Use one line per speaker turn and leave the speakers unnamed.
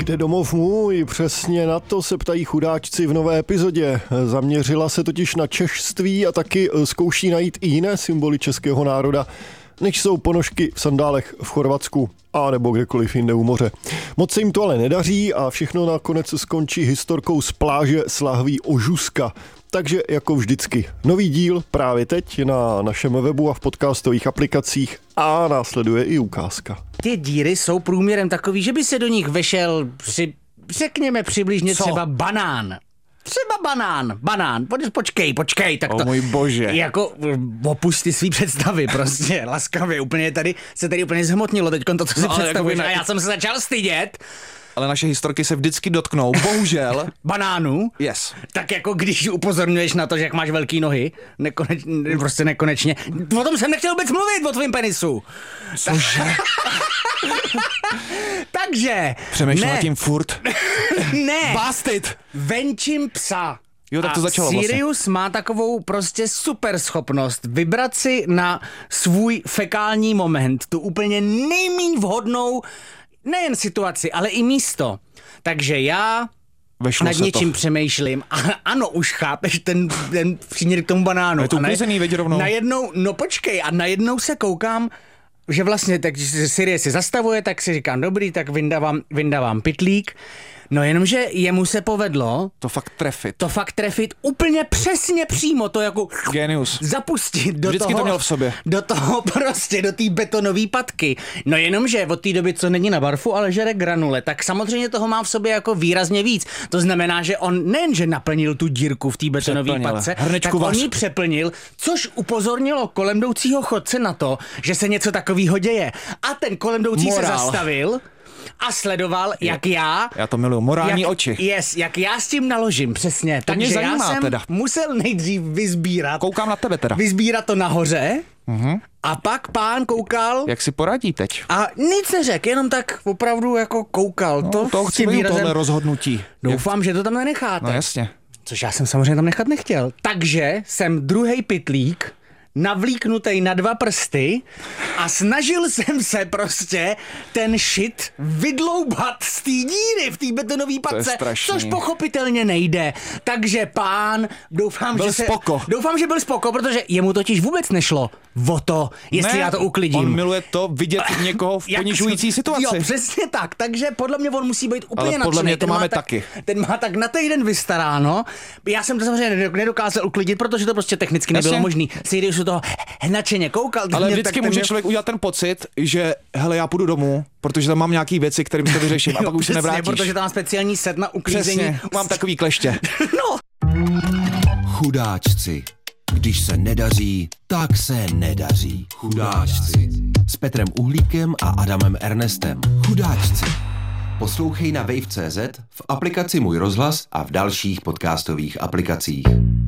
Kde domov můj? Přesně na to se ptají chudáčci v nové epizodě. Zaměřila se totiž na češství a taky zkouší najít i jiné symboly českého národa, než jsou ponožky v sandálech v Chorvatsku a nebo kdekoliv jinde u moře. Moc se jim to ale nedaří a všechno nakonec skončí historkou z pláže s lahví Ožuska. Takže jako vždycky, nový díl právě teď na našem webu a v podcastových aplikacích a následuje i ukázka.
Ty díry jsou průměrem takový, že by se do nich vešel řekněme přibližně třeba banán. Třeba banán. Počkej, tak to...
můj bože.
Jako opusty svý představy prostě, laskavě, úplně tady úplně zhmotnilo teďkon to, co si představuješ a já jsem se začal stydět.
Ale naše historky se vždycky dotknou, bohužel.
Banánů?
Yes.
Tak jako když upozorňuješ na to, že jak máš velký nohy, prostě nekonečně. O tom jsem nechtěl vůbec mluvit, o tvým penisu.
Cože?
Takže.
Přemýšlím nad tím furt.
Ne.
Bastard.
Venčím psa.
Jo, tak to začalo
Sirius
vlastně.
má takovou prostě super schopnost vybrat si na svůj fekální moment tu úplně nejméně vhodnou nejen situaci, ale i místo. Takže já nad něčím přemýšlím. A ano, už chápeš ten příměr k tomu banánu.
Je to uklizený, veď rovnou.
Najednou se koukám, že vlastně tak Sirius si zastavuje, tak si říkám, dobrý, tak vyndávám pytlík. No jenomže jemu se povedlo
to fakt trefit
úplně přesně přímo, to jako
genius.
Zapustit do
Vždycky
toho,
to měl v sobě.
Do toho prostě, do té betonové patky. No jenomže od té doby, co není na barfu, ale žere granule, tak samozřejmě toho má v sobě jako výrazně víc. To znamená, že on nejenže naplnil tu dírku v té betonové patce, tak on ji přeplnil, což upozornilo kolem jdoucího chodce na to, že se něco takového děje. A ten kolem jdoucí se zastavil a sledoval, jak já
to miluju, morální oči.
Jak já s tím naložím, přesně.
To mě zajímá,
já jsem
teda.
musel nejdřív vyzbírat.
Koukám na tebe teda.
Vyzbírat to nahoře a pak pán koukal.
Jak si poradí teď?
A nic neřekl, jenom tak opravdu jako koukal.
No, to chci být tohle rozhodnutí.
Doufám, že to tam nenecháte.
No jasně.
Což já jsem samozřejmě tam nechat nechtěl. Takže jsem druhej pytlík navlíknutej na 2 prsty a snažil jsem se prostě ten shit vydloubat z té díry v té betonové patce, což pochopitelně nejde. Takže pán, doufám, že byl spoko, protože jemu totiž vůbec nešlo o to, jestli já to uklidím.
On miluje to vidět někoho v ponižující situaci.
Jo, přesně tak. Takže podle mě on musí být úplně nadšený.
Podle mě to máme taky.
Ten má tak na týden vystaráno. Já jsem to samozřejmě nedokázal uklidit, protože to prostě technicky nebylo možný. Sirius u toho nadšeně koukal.
Ale vždycky může člověk udělat ten pocit, že hele, já půjdu domů, protože tam mám nějaký věci, kterým to vyřeším a pak už se nevrátíš.
Protože tam mám speciální set na uklízení.
Přesně, mám takový kleště.
No.
Chudáčci. Když se nedaří, tak se nedaří. Chudáčci. S Petrem Uhlíkem a Adamem Ernestem. Chudáčci. Poslouchej na wave.cz, v aplikaci Můj rozhlas a v dalších podcastových aplikacích.